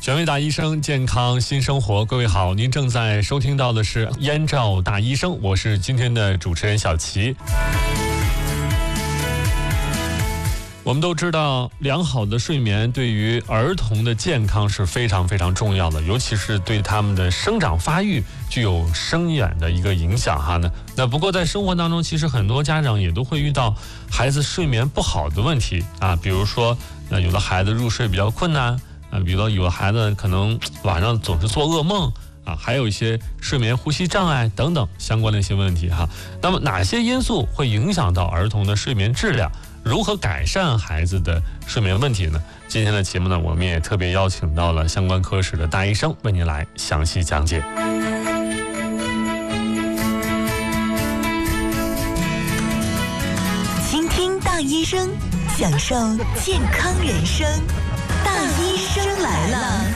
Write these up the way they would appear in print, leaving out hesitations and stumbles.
权威大医生，健康新生活。各位好，您正在收听到的是燕赵大医生，我是今天的主持人小齐。我们都知道，良好的睡眠对于儿童的健康是非常非常重要的，尤其是对他们的生长发育具有深远的一个影响哈呢。那不过在生活当中，其实很多家长也都会遇到孩子睡眠不好的问题啊，比如说有的孩子入睡比较困难啊，比如有的孩子可能晚上总是做噩梦啊，还有一些睡眠呼吸障碍等等相关的一些问题哈。那么哪些因素会影响到儿童的睡眠质量？如何改善孩子的睡眠问题呢？今天的节目呢，我们也特别邀请到了相关科室的大医生为您来详细讲解。 倾听大医生，享受健康人生。大医生来了。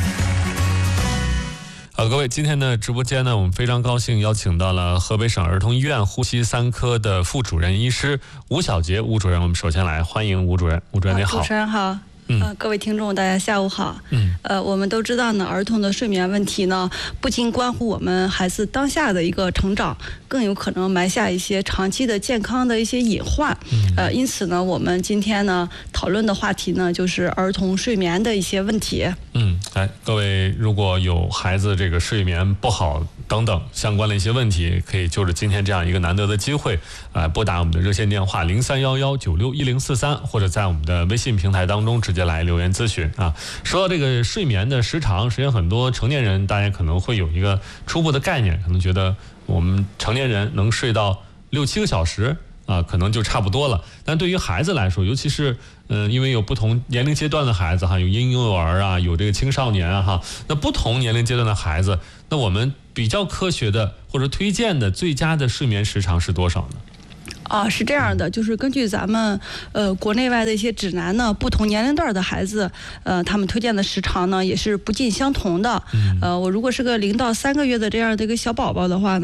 好，各位，今天的直播间呢，我们非常高兴邀请到了河北省儿童医院呼吸3科的副主任医师吴小杰吴主任。我们首先来欢迎吴主任。吴主任你好。 主持人好。各位听众大家下午好。我们都知道呢，儿童的睡眠问题呢，不仅关乎我们孩子当下的一个成长，更有可能埋下一些长期的健康的一些隐患。因此呢，我们今天呢讨论的话题呢，就是儿童睡眠的一些问题。 各位如果有孩子这个睡眠不好等等相关的一些问题，可以就着今天这样一个难得的机会，拨打我们的热线电话0311961043，或者在我们的微信平台当中直接来留言咨询啊。说到这个睡眠的时长，实际上很多成年人大家可能会有一个初步的概念，可能觉得我们成年人能睡到6-7个小时可能就差不多了。但对于孩子来说，尤其是因为有不同年龄阶段的孩子哈，有婴幼儿啊，有这个青少年哈，那不同年龄阶段的孩子，那我们比较科学的或者推荐的最佳的睡眠时长是多少呢？ 是这样的，就是根据咱们国内外的一些指南呢，不同年龄段的孩子，他们推荐的时长呢也是不尽相同的。我如果是个0到3个月的这样的一个小宝宝的话呢，